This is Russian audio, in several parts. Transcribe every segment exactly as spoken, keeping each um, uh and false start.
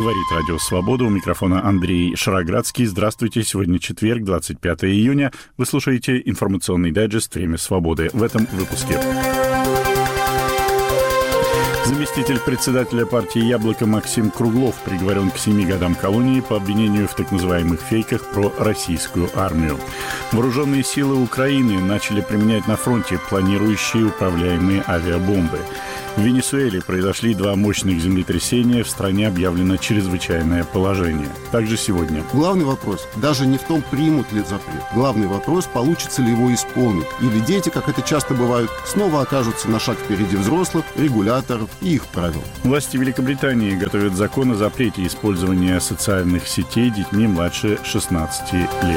Говорит Радио Свобода. У микрофона Андрей Шароградский. Здравствуйте. Сегодня четверг, двадцать пятое июня. Вы слушаете информационный дайджест «Время свободы». В этом выпуске. Заместитель председателя партии «Яблоко» Максим Круглов приговорен к семи годам колонии по обвинению в так называемых фейках про российскую армию. Вооруженные силы Украины начали применять на фронте планирующие управляемые авиабомбы. В Венесуэле произошли два мощных землетрясения, в стране объявлено чрезвычайное положение. Также сегодня. Главный вопрос даже не в том, примут ли запрет. Главный вопрос, получится ли его исполнить. Или дети, как это часто бывает, снова окажутся на шаг впереди взрослых, регуляторов и их правил. Власти Великобритании готовят закон о запрете использования социальных сетей детьми младше шестнадцати лет.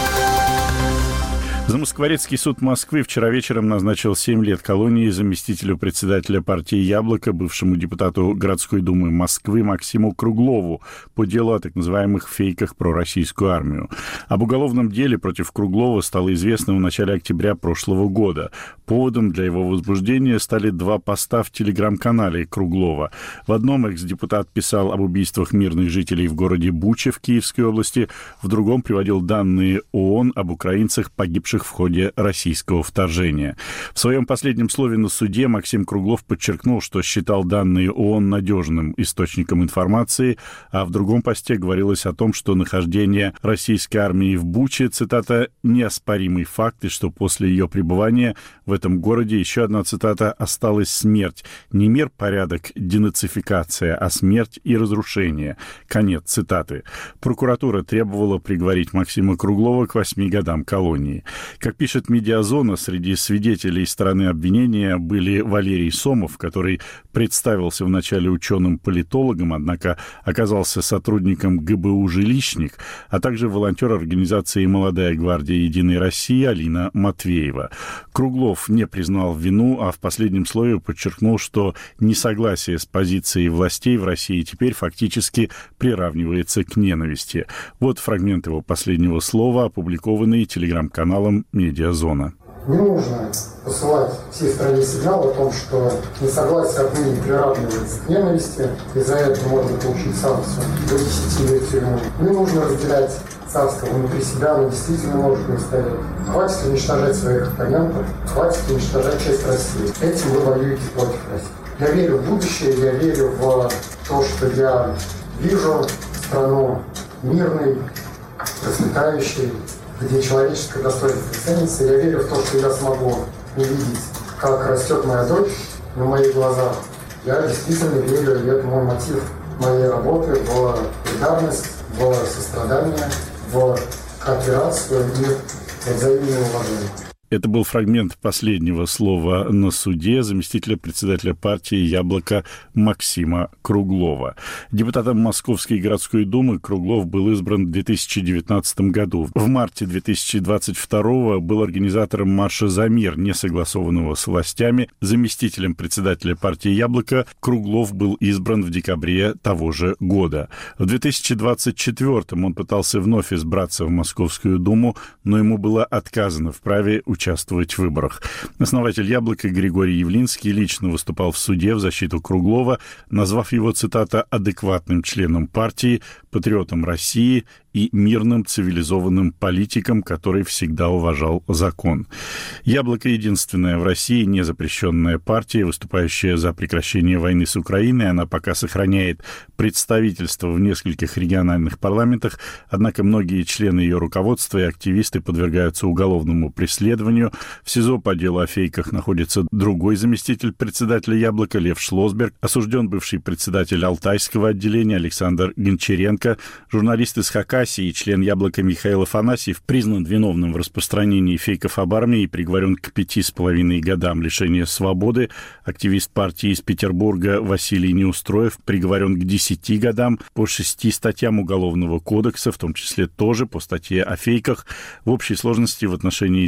Замоскворецкий суд Москвы вчера вечером назначил семь лет колонии заместителю председателя партии «Яблоко», бывшему депутату городской думы Москвы Максиму Круглову по делу о так называемых фейках про российскую армию. Об уголовном деле против Круглова стало известно в начале октября прошлого года. Поводом для его возбуждения стали два поста в телеграм-канале Круглова. В одном экс-депутат писал об убийствах мирных жителей в городе Буча в Киевской области, в другом приводил данные ООН об украинцах, погибших в ходе российского вторжения. В своем последнем слове на суде Максим Круглов подчеркнул, что считал данные ООН надежным источником информации, а в другом посте говорилось о том, что нахождение российской армии в Буче, цитата, «неоспоримый факт», и что после ее пребывания в этом городе, еще одна цитата, «осталась смерть. Не мир, порядок, денацификация, а смерть и разрушение». Конец цитаты. Прокуратура требовала приговорить Максима Круглова к восьми годам колонии. Как пишет «Медиазона», среди свидетелей стороны обвинения были Валерий Сомов, который представился вначале ученым-политологом, однако оказался сотрудником ГБУ «Жилищник», а также волонтер организации «Молодая гвардия Единой России» Алина Матвеева. Круглов не признал вину, а в последнем слове подчеркнул, что несогласие с позицией властей в России теперь фактически приравнивается к ненависти. Вот фрагмент его последнего слова, опубликованный телеграм-каналом «Медиазона». Не нужно посылать всей стране сигнал о том, что несогласие отныне приравнивается к ненависти, и за это можно получить санкцию до десяти лет тюрьмы. Не нужно разделять царство внутри себя, оно действительно может не стоять. Хватит уничтожать своих оппонентов, хватит уничтожать часть России. Этим вы воюете против России. Я верю в будущее, я верю в то, что я вижу страну мирной, процветающей, где человеческое достоинство ценится. Я верю в то, что я смогу увидеть, как растет моя дочь на моих глазах. Я действительно верю, и это мой мотив моей работы, в солидарность, в сострадание, в кооперацию и в взаимное уважение. Это был фрагмент последнего слова на суде заместителя председателя партии «Яблоко» Максима Круглова. Депутатом Московской городской думы Круглов был избран в две тысячи девятнадцатом году. В марте две тысячи двадцать второго был организатором марша «За мир», не согласованного с властями. Заместителем председателя партии «Яблоко» Круглов был избран в декабре того же года. В две тысячи двадцать четвёртом он пытался вновь избраться в Московскую думу, но ему было отказано в праве участвовать в выборах. Основатель «Яблока» Григорий Явлинский лично выступал в суде в защиту Круглова, назвав его, цитата, «адекватным членом партии, патриотом России и мирным цивилизованным политиком, который всегда уважал закон». «Яблоко» — единственная в России незапрещенная партия, выступающая за прекращение войны с Украиной. Она пока сохраняет представительство в нескольких региональных парламентах, однако многие члены ее руководства и активисты подвергаются уголовному преследованию. В СИЗО по делу о фейках находится другой заместитель председателя «Яблока» Лев Шлосберг, осужден бывший председатель Алтайского отделения Александр Гончаренко, журналист из Хакасии и член «Яблока» Михаил Афанасьев признан виновным в распространении фейков об армии и приговорен к пяти с половиной годам лишения свободы. Активист партии из Петербурга Василий Неустроев приговорен к десяти годам по шести статьям Уголовного кодекса, в том числе тоже по статье о фейках. В общей сложности в отношении членов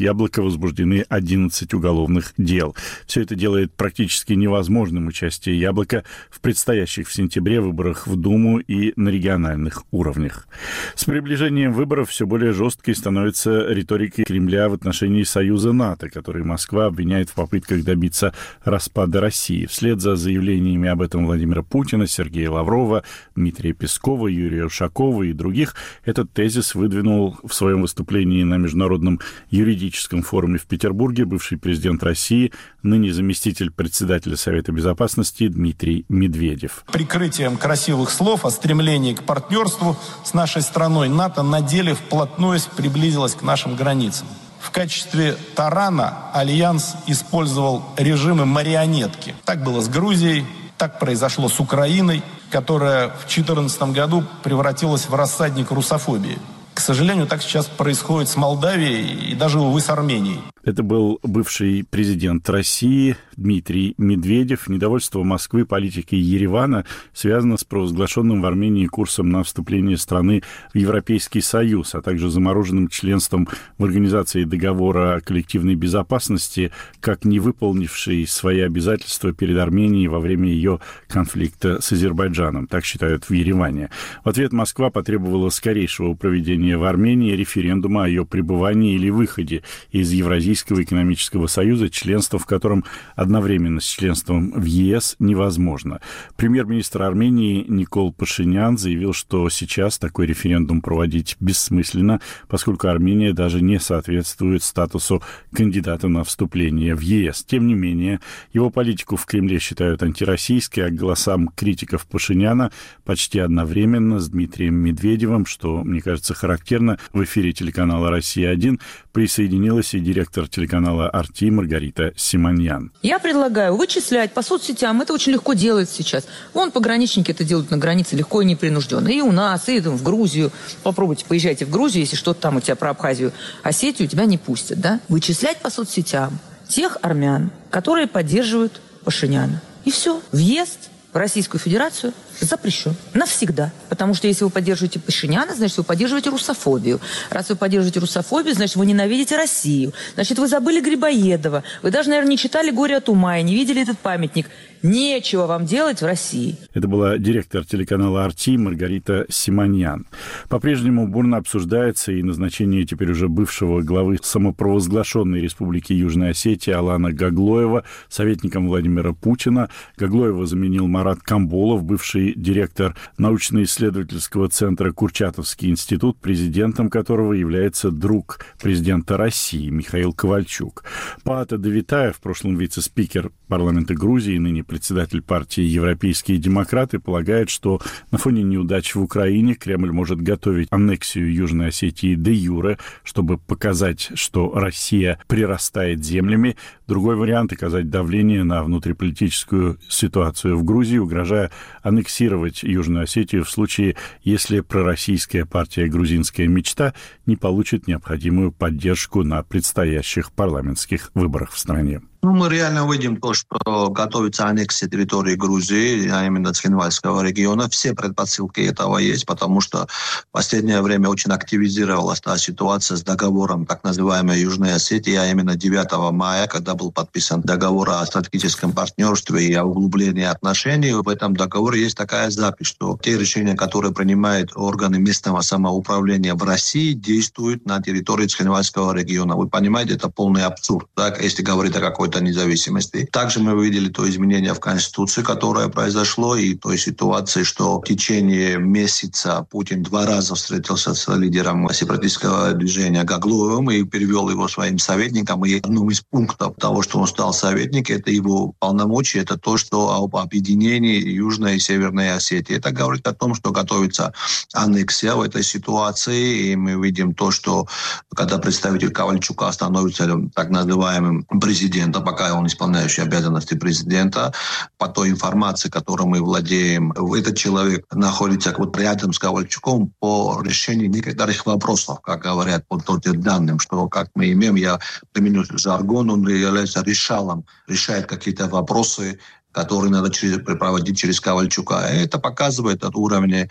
«Яблоко» возбуждены одиннадцать уголовных дел. Все это делает практически невозможным участие «Яблока» в предстоящих в сентябре выборах в Думу и на региональных уровнях. С приближением выборов все более жесткой становится риторика Кремля в отношении Союза НАТО, который Москва обвиняет в попытках добиться распада России. Вслед за заявлениями об этом Владимира Путина, Сергея Лаврова, Дмитрия Пескова, Юрия Ушакова и других, этот тезис выдвинул в своем выступлении на Международном юридическом форуме в Петербурге бывший президент России, ныне заместитель председателя Совета Безопасности Дмитрий Медведев. Прикрытием красивых слов о стремлении к партнерству с нашей страной НАТО на деле вплотную приблизилась к нашим границам. В качестве тарана Альянс использовал режимы марионетки. Так было с Грузией, так произошло с Украиной, которая в две тысячи четырнадцатом году превратилась в рассадник русофобии. К сожалению, так сейчас происходит с Молдавией и даже, увы, с Арменией. Это был бывший президент России Дмитрий Медведев. Недовольство Москвы политикой Еревана связано с провозглашенным в Армении курсом на вступление страны в Европейский Союз, а также замороженным членством в Организации договора о коллективной безопасности, как не выполнившей свои обязательства перед Арменией во время ее конфликта с Азербайджаном. Так считают в Ереване. В ответ Москва потребовала скорейшего проведения в Армении референдума о ее пребывании или выходе из Евразийского экономического союза, членство в котором одновременно с членством в ЕС невозможно. Премьер-министр Армении Никол Пашинян заявил, что сейчас такой референдум проводить бессмысленно, поскольку Армения даже не соответствует статусу кандидата на вступление в ЕС. Тем не менее, его политику в Кремле считают антироссийской, а к голосам критиков Пашиняна почти одновременно с Дмитрием Медведевым, что, мне кажется, характерно, в эфире телеканала «Россия-один» присоединилась и директор телеканала «Арти» Маргарита Симоньян. Я предлагаю вычислять по соцсетям. Это очень легко делать сейчас. Вон пограничники это делают на границе легко и непринужденно. И у нас, и там, в Грузию. Попробуйте, поезжайте в Грузию, если что-то там у тебя про Абхазию, Осетию, тебя не пустят, да? Вычислять по соцсетям тех армян, которые поддерживают Пашиняна. И все. Въезд в Российскую Федерацию запрещен. Навсегда. Потому что если вы поддерживаете Пашиняна, значит, вы поддерживаете русофобию. Раз вы поддерживаете русофобию, значит, вы ненавидите Россию. Значит, вы забыли Грибоедова. Вы даже, наверное, не читали «Горе от ума» и не видели этот памятник. Нечего вам делать в России. Это была директор телеканала «Арти» Маргарита Симоньян. По-прежнему бурно обсуждается и назначение теперь уже бывшего главы самопровозглашенной Республики Южная Осетия Алана Гаглоева советником Владимира Путина. Гаглоева заменил Марат Камболов, бывший директор научно-исследовательского центра Курчатовский институт, президентом которого является друг президента России Михаил Ковальчук. Паата Давитаев, в прошлом вице-спикер парламента Грузии, ныне председатель партии «Европейские демократы», полагает, что на фоне неудач в Украине Кремль может готовить аннексию Южной Осетии де юре, чтобы показать, что Россия прирастает землями. Другой вариант — оказать давление на внутриполитическую ситуацию в Грузии, угрожая аннексировать Южную Осетию в случае, если пророссийская партия «Грузинская мечта» не получит необходимую поддержку на предстоящих парламентских выборах в стране. Ну, мы реально видим то, что готовится аннексия территории Грузии, а именно Цхинвальского региона. Все предпосылки этого есть, потому что в последнее время очень активизировалась та ситуация с договором так называемой Южной Осетии, а именно девятого мая, когда был подписан договор о стратегическом партнерстве и о углублении отношений. В этом договоре есть такая запись, что те решения, которые принимают органы местного самоуправления в России, действуют на территории Цхинвальского региона. Вы понимаете, это полный абсурд, так, если говорить о какой-то независимости. Также мы видели то изменение в Конституции, которое произошло, и той ситуации, что в течение месяца Путин два раза встретился с лидером сепаратистского движения Гаглоевым и перевел его своим советником. И одним из пунктов того, что он стал советником, это его полномочия, это то, что об объединении Южной и Северной Осетии. Это говорит о том, что готовится аннексия в этой ситуации, и мы видим то, что когда представитель Ковальчука становится так называемым президентом, пока он исполняющий обязанности президента, по той информации, которой мы владеем, этот человек находится вот рядом с Ковальчуком по решению некоторых вопросов, как говорят по тем данным, что, как мы имеем, я применю жаргон, он является решалом, решает какие-то вопросы, которые надо через, проводить через Ковальчука. И это показывает от уровня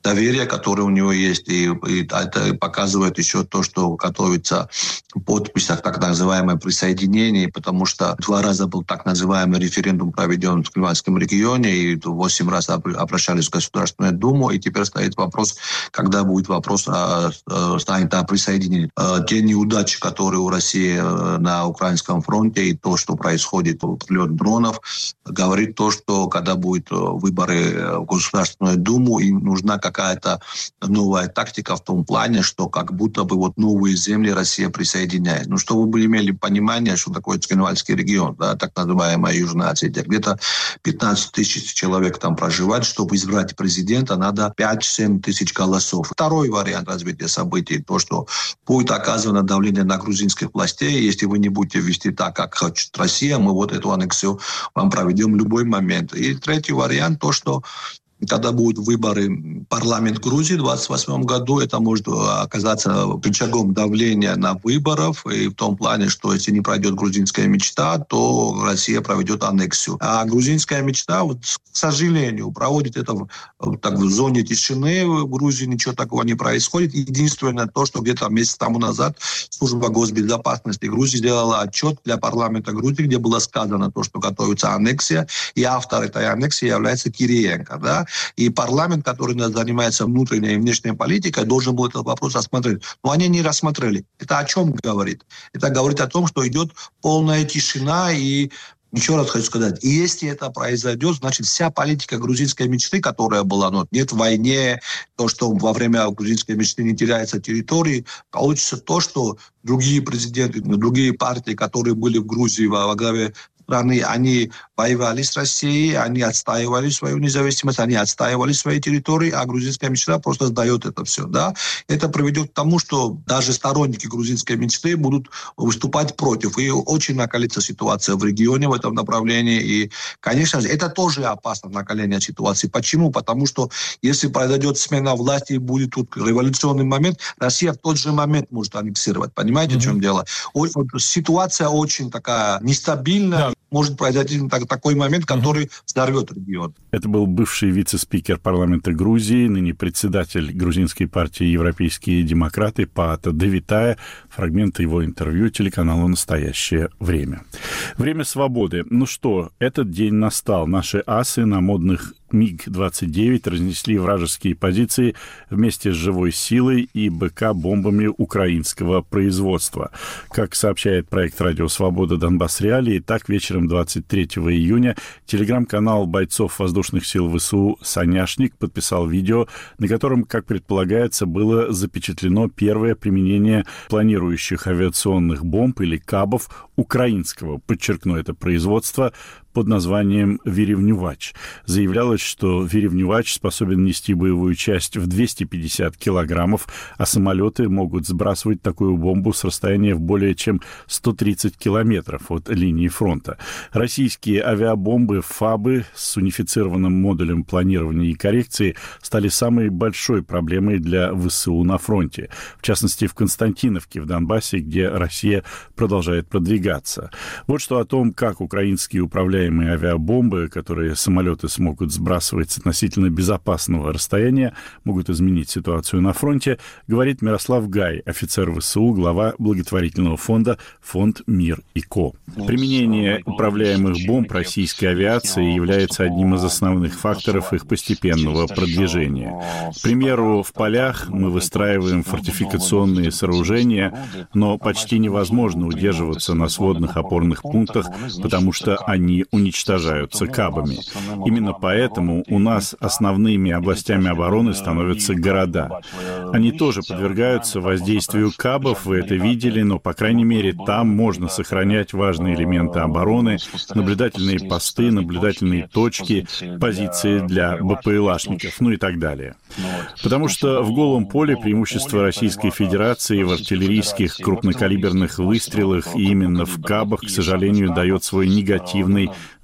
доверие, которое у него есть. И, и это показывает еще то, что готовится подпись о так называемое присоединение, потому что два раза был так называемый референдум проведен в Климатском регионе, и восемь раз обращались в Государственную Думу, и теперь стоит вопрос, когда будет вопрос о, станет о присоединении. Те неудачи, которые у России на украинском фронте, и то, что происходит, прилет дронов, говорит то, что когда будут выборы в Государственную Думу, им нужна какая-то новая тактика в том плане, что как будто бы вот новые земли Россия присоединяет. Ну, чтобы вы имели понимание, что такое Цхинвальский регион, да, так называемая Южная Осетия. Где-то пятнадцать тысяч человек там проживает. Чтобы избрать президента, надо пять-семь тысяч голосов. Второй вариант развития событий, то, что будет оказано давление на грузинских властей. Если вы не будете вести так, как хочет Россия, мы вот эту аннексию вам проведем в любой момент. И третий вариант, то, что когда будут выборы в парламент Грузии в двадцать восьмом году, это может оказаться рычагом давления на выборов, и в том плане, что если не пройдет грузинская мечта, то Россия проведет аннексию. А грузинская мечта, вот, к сожалению, проводит это в, так, в зоне тишины. В Грузии ничего такого не происходит. Единственное то, что где-то месяц тому назад служба госбезопасности Грузии сделала отчет для парламента Грузии, где было сказано то, что готовится аннексия, и автор этой аннексии является Кириенко, да. И парламент, который занимается внутренней и внешней политикой, должен был этот вопрос рассмотреть. Но они не рассмотрели. Это о чем говорит? Это говорит о том, что идет полная тишина. И еще раз хочу сказать, и если это произойдет, значит, вся политика грузинской мечты, которая была, ну, нет в войне, то, что во время грузинской мечты не теряется территории, получится то, что другие президенты, другие партии, которые были в Грузии во главе страны, они воевали с Россией, они отстаивали свою независимость, они отстаивали свои территории, а грузинская мечта просто сдает это все. Да? Это приведет к тому, что даже сторонники грузинской мечты будут выступать против. И очень накалится ситуация в регионе в этом направлении. И, конечно же, это тоже опасно, накаление ситуации. Почему? Потому что если произойдет смена власти и будет тут революционный момент, Россия в тот же момент может аннексировать. Понимаете, mm-hmm. в чем дело? О, ситуация очень такая нестабильная. Да. Может произойти так, такой момент, который взорвет регион. Это был бывший вице-спикер парламента Грузии, ныне председатель грузинской партии «Европейские демократы» Паата Девитая. Фрагменты его интервью телеканалу «Настоящее время». Время свободы. Ну что, этот день настал. Наши асы на модных миг двадцать девять разнесли вражеские позиции вместе с живой силой и БК-бомбами украинского производства. Как сообщает проект «Радио Свобода. Донбасс Реалии», так вечером двадцать третьего июня телеграм-канал бойцов воздушных сил ВСУ «Соняшник» подписал видео, на котором, как предполагается, было запечатлено первое применение планирующих авиационных бомб или кабов украинского, подчеркну это, производства под названием «Виревнювач». Заявлялось, что «Виревнювач» способен нести боевую часть в двести пятьдесят килограммов, а самолеты могут сбрасывать такую бомбу с расстояния в более чем сто тридцать километров от линии фронта. Российские авиабомбы «Фабы» с унифицированным модулем планирования и коррекции стали самой большой проблемой для ВСУ на фронте. В частности, в Константиновке, в Донбассе, где Россия продолжает продвигаться. Вот что о том, как украинские управляющие авиабомбы, которые самолеты смогут сбрасывать с относительно безопасного расстояния, могут изменить ситуацию на фронте, говорит Мирослав Гай, офицер ВСУ, глава благотворительного фонда «Фонд Мир и Ко». Применение управляемых бомб российской авиации является одним из основных факторов их постепенного продвижения. К примеру, в полях мы выстраиваем фортификационные сооружения, но почти невозможно удерживаться на сводных опорных пунктах, потому что они уничтожаются кабами. Именно поэтому у нас основными областями обороны становятся города. Они тоже подвергаются воздействию кабов, вы это видели, но, по крайней мере, там можно сохранять важные элементы обороны, наблюдательные посты, наблюдательные точки, позиции для БПЛАшников, ну и так далее. Потому что в голом поле преимущество Российской Федерации в артиллерийских крупнокалиберных выстрелах и именно в кабах, к сожалению, дает свой негативный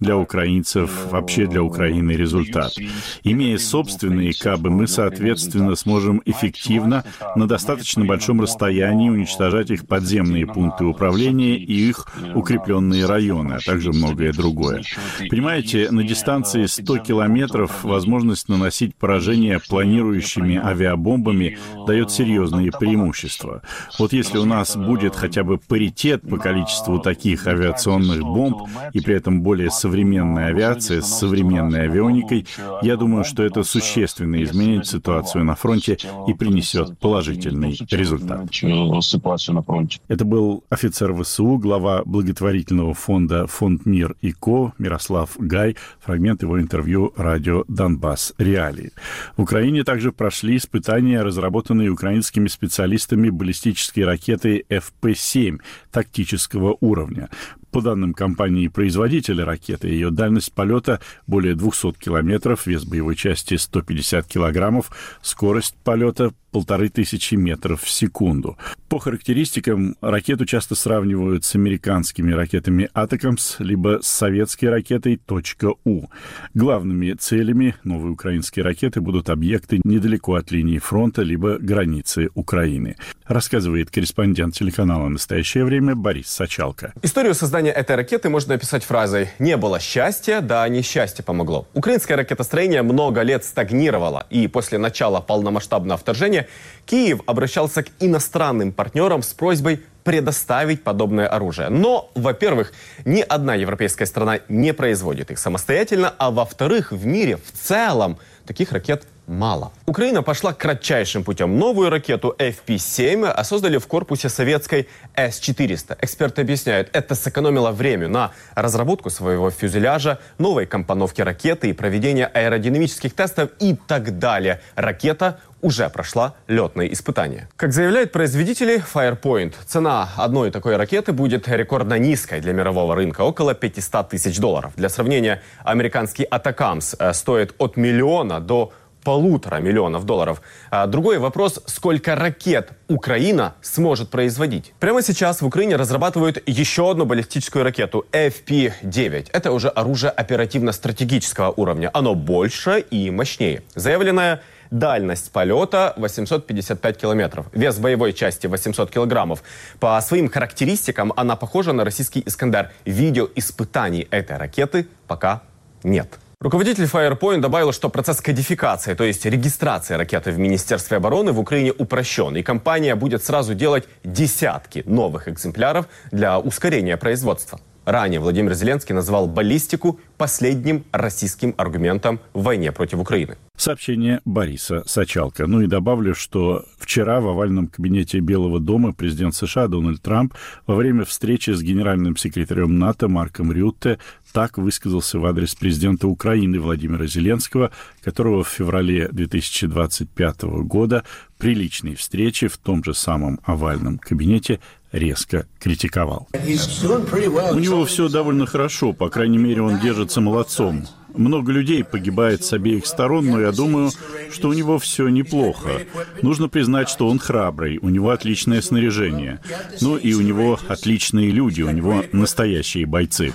для украинцев, вообще для Украины результат. Имея собственные кабы, мы, соответственно, сможем эффективно на достаточно большом расстоянии уничтожать их подземные пункты управления и их укрепленные районы, а также многое другое. Понимаете, на дистанции сто километров возможность наносить поражение планирующими авиабомбами дает серьезные преимущества. Вот если у нас будет хотя бы паритет по количеству таких авиационных бомб и при этом более современная авиация с современной авионикой, я думаю, что это существенно изменит ситуацию на фронте и принесет положительный результат. Это был офицер ВСУ, глава благотворительного фонда «Фонд Мир и Ко» Мирослав Гай, фрагмент его интервью радио «Донбасс. Реалии». В Украине также прошли испытания, разработанные украинскими специалистами баллистические ракеты эф пэ семь тактического уровня. По данным компании-производителя ракеты, ее дальность полета более двухсот километров, вес боевой части сто пятьдесят килограммов, скорость полета полторы тысячи метров в секунду. По характеристикам ракету часто сравнивают с американскими ракетами «Атакамс» либо с советской ракетой «У». Главными целями новой украинской ракеты будут объекты недалеко от линии фронта либо границы Украины. Рассказывает корреспондент телеканала «Настоящее время» Борис Сачалко. Историю создания этой ракеты можно описать фразой «Не было счастья, да несчастье помогло». Украинское ракетостроение много лет стагнировало, и после начала полномасштабного вторжения Киев обращался к иностранным партнерам с просьбой предоставить подобное оружие. Но, во-первых, ни одна европейская страна не производит их самостоятельно, а во-вторых, в мире в целом таких ракет мало. Украина пошла кратчайшим путем. Новую ракету эф пэ семь создали в корпусе советской эс четыреста. Эксперты объясняют, это сэкономило время на разработку своего фюзеляжа, новой компоновки ракеты и проведение аэродинамических тестов и так далее. Ракета уже прошла летные испытания. Как заявляют производители Firepoint, цена одной такой ракеты будет рекордно низкой для мирового рынка, около пятьсот тысяч долларов. Для сравнения, американский Атакамс стоит от миллиона до полутора миллионов долларов. А другой вопрос, сколько ракет Украина сможет производить. Прямо сейчас в Украине разрабатывают еще одну баллистическую ракету эф пэ девять. Это уже оружие оперативно-стратегического уровня. Оно больше и мощнее. Заявленная дальность полета восемьсот пятьдесят пять километров. Вес боевой части восемьсот килограммов. По своим характеристикам она похожа на российский «Искандер». Видео испытаний этой ракеты пока нет. Руководитель Firepoint добавил, что процесс кодификации, то есть регистрации ракеты в Министерстве обороны в Украине упрощен, и компания будет сразу делать десятки новых экземпляров для ускорения производства. Ранее Владимир Зеленский назвал баллистику последним российским аргументом в войне против Украины. Сообщение Бориса Сачалко. Ну и добавлю, что вчера в овальном кабинете Белого дома президент США Дональд Трамп во время встречи с генеральным секретарем НАТО Марком Рютте так высказался в адрес президента Украины Владимира Зеленского, которого в феврале две тысячи двадцать пятого года при личной встрече в том же самом овальном кабинете резко критиковал. У него все довольно хорошо, по крайней мере, он держится молодцом. Много людей погибает с обеих сторон, но я думаю, что у него все неплохо. Нужно признать, что он храбрый, у него отличное снаряжение. Ну и у него отличные люди, у него настоящие бойцы.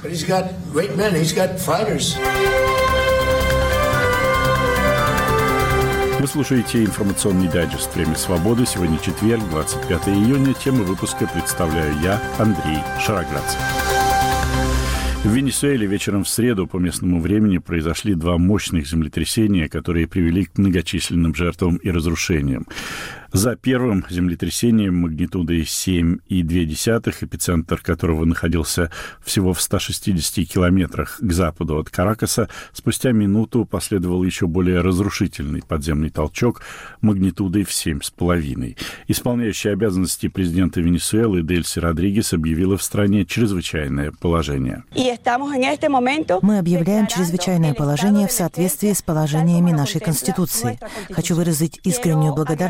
Вы слушаете информационный дайджест «Время свободы». Сегодня четверг, двадцать пятое июня. Тему выпуска представляю я, Андрей Шароградцев. В Венесуэле вечером в среду по местному времени произошли два мощных землетрясения, которые привели к многочисленным жертвам и разрушениям. За первым землетрясением магнитудой семь и две десятых, эпицентр которого находился всего в ста шестидесяти километрах к западу от Каракаса, спустя минуту последовал еще более разрушительный подземный толчок магнитудой в семь с половиной. Исполняющая обязанности президента Венесуэлы Дельси Родригес объявила в стране чрезвычайное положение. Мы объявляем чрезвычайное положение в соответствии с положениями нашей Конституции. Хочу выразить искреннюю благодарность правительству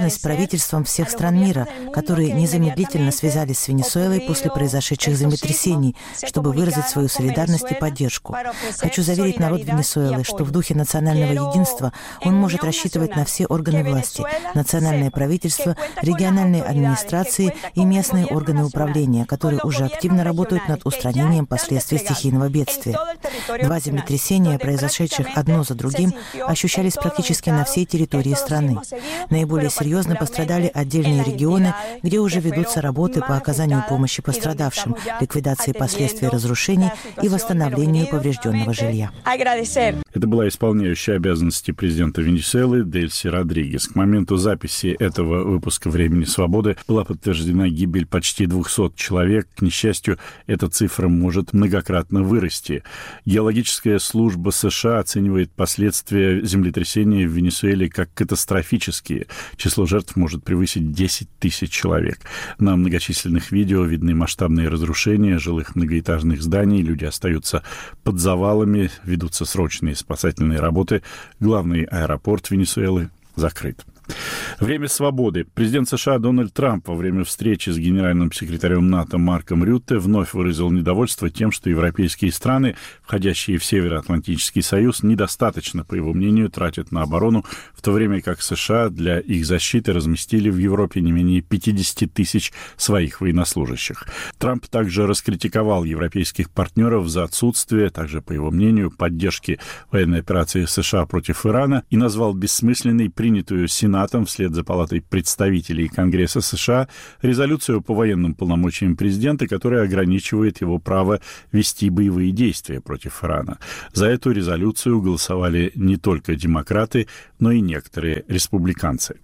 правительствам всех стран мира, которые незамедлительно связались с Венесуэлой после произошедших землетрясений, чтобы выразить свою солидарность и поддержку. Хочу заверить народ Венесуэлы, что в духе национального единства он может рассчитывать на все органы власти, национальное правительство, региональные администрации и местные органы управления, которые уже активно работают над устранением последствий стихийного бедствия. Два землетрясения, произошедших одно за другим, ощущались практически на всей территории страны. Наиболее серьезно пострадали отдельные регионы, где уже ведутся работы по оказанию помощи пострадавшим, ликвидации последствий разрушений и восстановлению поврежденного жилья. Это была исполняющая обязанности президента Венесуэлы Дельси Родригес. К моменту записи этого выпуска «Времени свободы» была подтверждена гибель почти двухсот человек. К несчастью, эта цифра может многократно вырасти. Геологическая служба США оценивает последствия землетрясения в Венесуэле как катастрофические. Число жертв может превысить десять тысяч человек. На многочисленных видео видны масштабные разрушения жилых многоэтажных зданий. Люди остаются под завалами, ведутся срочные спасательные работы. Главный аэропорт Венесуэлы закрыт. Время свободы. Президент США Дональд Трамп во время встречи с генеральным секретарем НАТО Марком Рютте вновь выразил недовольство тем, что европейские страны, входящие в Североатлантический союз, недостаточно, по его мнению, тратят на оборону, в то время как США для их защиты разместили в Европе не менее пятьдесят тысяч своих военнослужащих. Трамп также раскритиковал европейских партнеров за отсутствие, также, по его мнению, поддержки военной операции США против Ирана и назвал бессмысленной принятую Сенатом вслед за Палатой представителей Конгресса США резолюцию по военным полномочиям президента, которая ограничивает его право вести боевые действия против Ирана. За эту резолюцию голосовали не только демократы, но и некоторые республиканцы.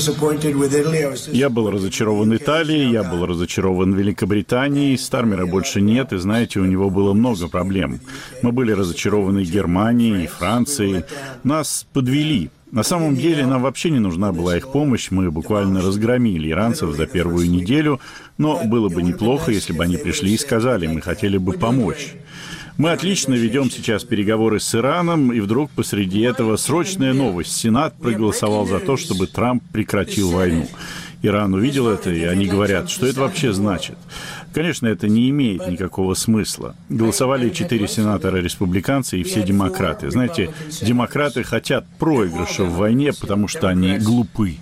Я был разочарован Италией, я был разочарован Великобританией, Стармера больше нет, и, знаете, у него было много проблем. Мы были разочарованы Германией и Францией. Нас подвели. На самом деле нам вообще не нужна была их помощь, мы буквально разгромили иранцев за первую неделю, но было бы неплохо, если бы они пришли и сказали, мы хотели бы помочь. Мы отлично ведем сейчас переговоры с Ираном, и вдруг посреди этого срочная новость. Сенат проголосовал за то, чтобы Трамп прекратил войну. Иран увидел это, и они говорят, что это вообще значит. Конечно, это не имеет никакого смысла. Голосовали четыре сенатора-республиканцы и все демократы. Знаете, демократы хотят проигрыша в войне, потому что они глупы.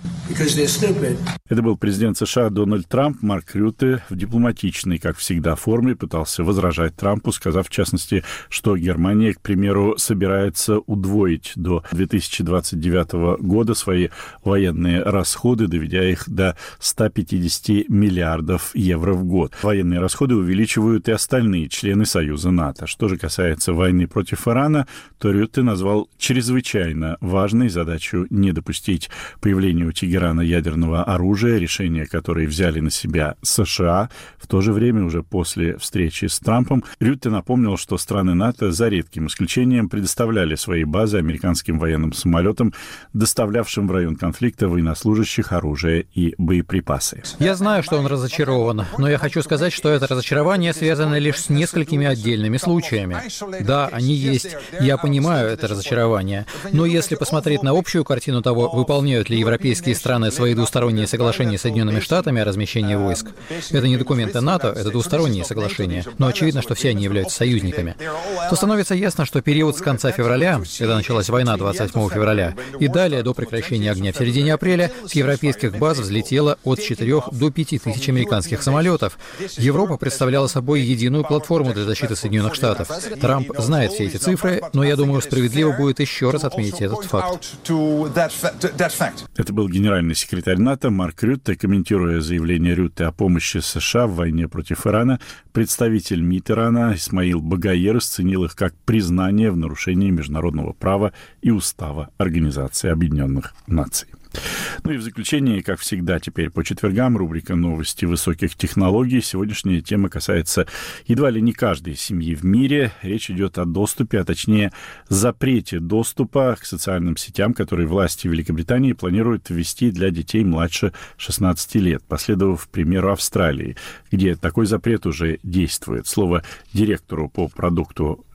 Это был президент США Дональд Трамп. Марк Рютте в дипломатичной, как всегда, форме пытался возражать Трампу, сказав, в частности, что Германия, к примеру, собирается удвоить до две тысячи двадцать девятого года свои военные расходы, доведя их до ста пятидесяти миллиардов евро в год. Военные расходы увеличивают и остальные члены Союза НАТО. Что же касается войны против Ирана, то Рютте назвал чрезвычайно важной задачу не допустить появления у Тегерана ядерного оружия, решение, которое взяли на себя США. В то же время, уже после встречи с Трампом, Рютте напомнил, что страны НАТО, за редким исключением, предоставляли свои базы американским военным самолетам, доставлявшим в район конфликта военнослужащих, оружие и боеприпасы. Я знаю, что он разочарован, но я хочу сказать, что это разочарование связано лишь с несколькими отдельными случаями. Да, они есть. Я понимаю это разочарование. Но если посмотреть на общую картину того, выполняют ли европейские страны свои двусторонние соглашения с Соединенными Штатами о размещении войск, это не документы НАТО, это двусторонние соглашения, но очевидно, что все они являются союзниками, то становится ясно, что период с конца февраля, когда началась война двадцать восьмого февраля, и далее до прекращения огня в середине апреля, с европейских баз взлетело от четырёх до пяти тысяч американских самолетов. Европа представляла собой единую платформу для защиты Соединенных Штатов. Трамп знает все эти цифры, но я думаю, справедливо будет еще раз отметить этот факт. Это был генеральный секретарь НАТО Марк Рютте. Комментируя заявление Рютте о помощи США в войне против Ирана, представитель МИД Ирана Исмаил Багаи расценил их как признание в нарушении международного права и устава Организации Объединенных Наций. Ну и в заключение, как всегда, теперь по четвергам рубрика «Новости высоких технологий». Сегодняшняя тема касается едва ли не каждой семьи в мире. Речь идет о доступе, а точнее запрете доступа к социальным сетям, которые власти Великобритании планируют ввести для детей младше шестнадцати лет, последовав примеру Австралии, где такой запрет уже действует. Слово директору по продукту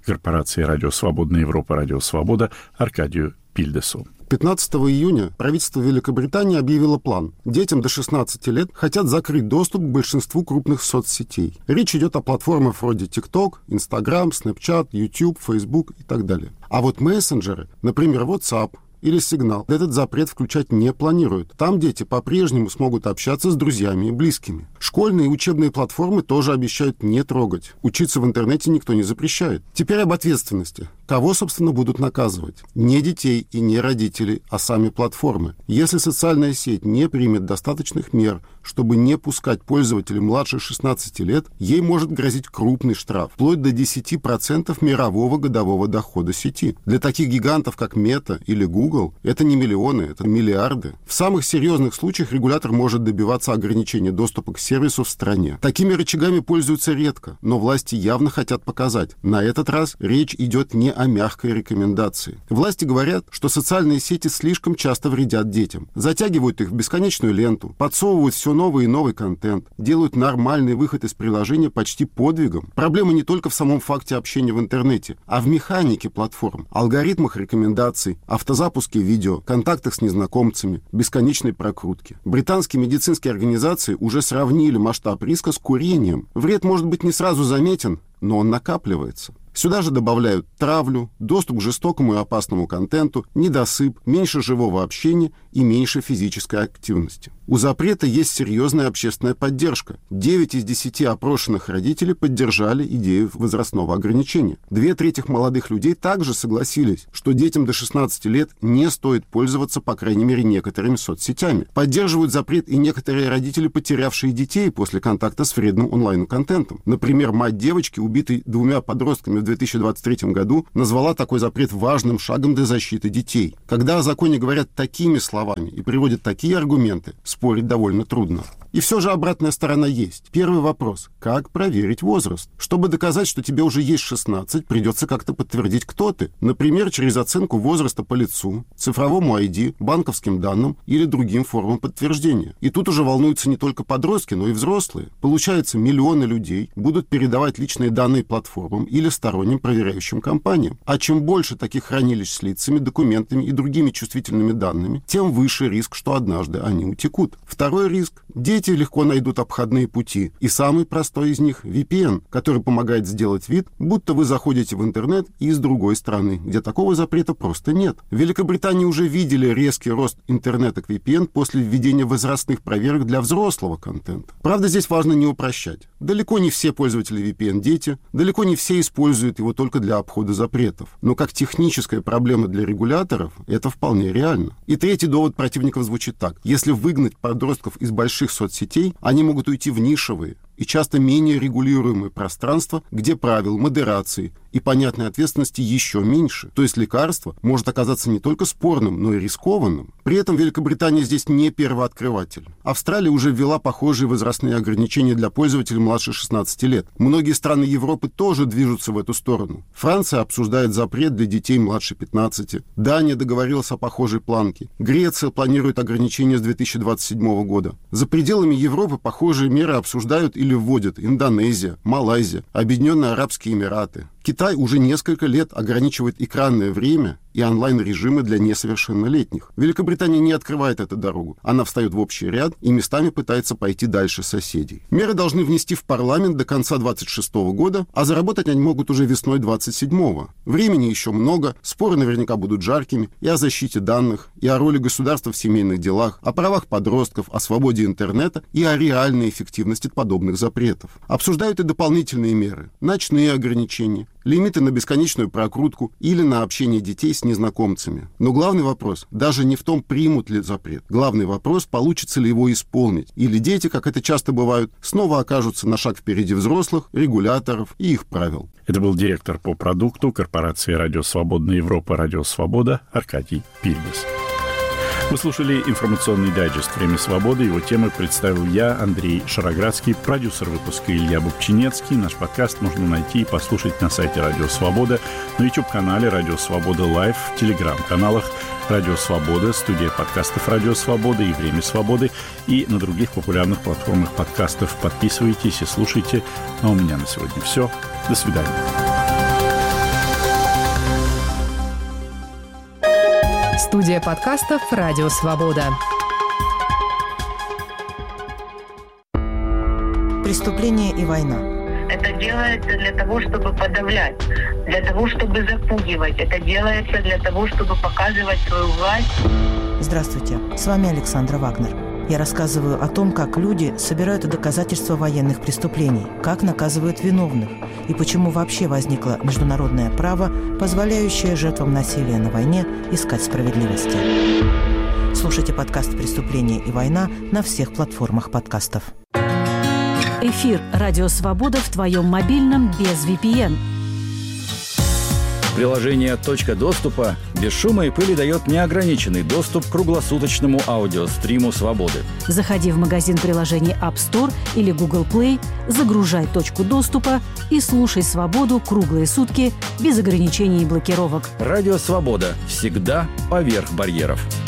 корпорации «Радио Свободная Европа», «Радио Свобода» Аркадию Пильдесу. пятнадцатого июня правительство Великобритании объявило план. Детям до шестнадцати лет хотят закрыть доступ к большинству крупных соцсетей. Речь идет о платформах вроде TikTok, Instagram, Snapchat, YouTube, Facebook и так далее. А вот мессенджеры, например, WhatsApp или Signal, этот запрет включать не планируют. Там дети по-прежнему смогут общаться с друзьями и близкими. Школьные и учебные платформы тоже обещают не трогать. Учиться в интернете никто не запрещает. Теперь об ответственности. Кого, собственно, будут наказывать? Не детей и не родителей, а сами платформы. Если социальная сеть не примет достаточных мер, чтобы не пускать пользователей младше шестнадцати лет, ей может грозить крупный штраф, вплоть до десяти процентов мирового годового дохода сети. Для таких гигантов, как Meta или Google, это не миллионы, это миллиарды. В самых серьезных случаях регулятор может добиваться ограничения доступа к сервису в стране. Такими рычагами пользуются редко, но власти явно хотят показать. На этот раз речь идет не о мягкой рекомендации. Власти говорят, что социальные сети слишком часто вредят детям. Затягивают их в бесконечную ленту, подсовывают все новый и новый контент, делают нормальный выход из приложения почти подвигом. Проблема не только в самом факте общения в интернете, а в механике платформ, алгоритмах рекомендаций, автозапуске видео, контактах с незнакомцами, бесконечной прокрутке. Британские медицинские организации уже сравнили масштаб риска с курением. Вред может быть не сразу заметен, но он накапливается. Сюда же добавляют травлю, доступ к жестокому и опасному контенту, недосып, меньше живого общения и меньше физической активности. У запрета есть серьезная общественная поддержка. девять из десяти опрошенных родителей поддержали идею возрастного ограничения. Две трети молодых людей также согласились, что детям до шестнадцати лет не стоит пользоваться, по крайней мере, некоторыми соцсетями. Поддерживают запрет и некоторые родители, потерявшие детей после контакта с вредным онлайн-контентом. Например, мать девочки, убитой двумя подростками в две тысячи двадцать третьем году, назвала такой запрет важным шагом для защиты детей. Когда о законе говорят такими словами и приводят такие аргументы, спорить довольно трудно. И все же обратная сторона есть. Первый вопрос. Как проверить возраст? Чтобы доказать, что тебе уже есть шестнадцать, придется как-то подтвердить, кто ты. Например, через оценку возраста по лицу, цифровому ай ди, банковским данным или другим формам подтверждения. И тут уже волнуются не только подростки, но и взрослые. Получается, миллионы людей будут передавать личные данные платформам или сторонним проверяющим компаниям. А чем больше таких хранилищ с лицами, документами и другими чувствительными данными, тем выше риск, что однажды они утекут. Второй риск. Дети легко найдут обходные пути. И самый простой из них — ви пи эн, который помогает сделать вид, будто вы заходите в интернет из другой страны, где такого запрета просто нет. В Великобритании уже видели резкий рост интернета к ви пи эн после введения возрастных проверок для взрослого контента. Правда, здесь важно не упрощать. Далеко не все пользователи ви пи эн дети, далеко не все используют его только для обхода запретов. Но как техническая проблема для регуляторов, это вполне реально. И третий довод противников звучит так. Если выгнать подростков из больших соцсетей, они могут уйти в нишевые и часто менее регулируемые пространства, где правил, модерации и понятной ответственности еще меньше. То есть лекарство может оказаться не только спорным, но и рискованным. При этом Великобритания здесь не первооткрыватель. Австралия уже ввела похожие возрастные ограничения для пользователей младше шестнадцати лет. Многие страны Европы тоже движутся в эту сторону. Франция обсуждает запрет для детей младше пятнадцати. Дания договорилась о похожей планке. Греция планирует ограничения с две тысячи двадцать седьмого года. За пределами Европы похожие меры обсуждают или вводят Индонезия, Малайзия, Объединенные Арабские Эмираты. Китай уже несколько лет ограничивает экранное время и онлайн-режимы для несовершеннолетних. Великобритания не открывает эту дорогу. Она встает в общий ряд и местами пытается пойти дальше соседей. Меры должны внести в парламент до конца двадцать шестого года, а заработать они могут уже весной двадцать седьмого. Времени еще много, споры наверняка будут жаркими и о защите данных, и о роли государства в семейных делах, о правах подростков, о свободе интернета и о реальной эффективности подобных запретов. Обсуждают и дополнительные меры, ночные ограничения, лимиты на бесконечную прокрутку или на общение детей с незнакомцами. Но главный вопрос даже не в том, примут ли запрет. Главный вопрос, получится ли его исполнить. Или дети, как это часто бывает, снова окажутся на шаг впереди взрослых, регуляторов и их правил. Это был директор по продукту корпорации «Радио Свободная Европа», «Радио Свобода» Аркадий Пильдес. Вы слушали информационный дайджест «Время свободы». Его темы представил я, Андрей Шароградский, продюсер выпуска Илья Бубчинецкий. Наш подкаст можно найти и послушать на сайте «Радио Свобода», на YouTube-канале «Радио Свобода Лайв», в телеграм-каналах «Радио Свобода», студия подкастов «Радио Свобода» и «Время свободы» и на других популярных платформах подкастов. Подписывайтесь и слушайте. А у меня на сегодня все. До свидания. Студия подкастов «Радио Свобода». Преступление и война. Это делается для того, чтобы подавлять, для того, чтобы запугивать. Это делается для того, чтобы показывать свою власть. Здравствуйте, с вами Александра Вагнер. Я рассказываю о том, как люди собирают доказательства военных преступлений, как наказывают виновных и почему вообще возникло международное право, позволяющее жертвам насилия на войне искать справедливости. Слушайте подкаст «Преступление и война» на всех платформах подкастов. Эфир «Радио Свобода» в твоем мобильном без ви пи эн. Приложение «Точка доступа» без шума и пыли дает неограниченный доступ к круглосуточному аудиостриму «Свободы». Заходи в магазин приложений App Store или Google Play, загружай «Точку доступа» и слушай «Свободу» круглые сутки без ограничений и блокировок. Радио «Свобода» всегда поверх барьеров.